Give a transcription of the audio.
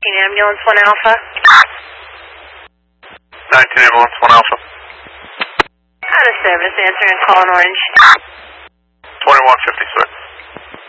Ambulance 1 Alpha. 19 Ambulance 1 Alpha. Out of service, answering call in Orange. 2156.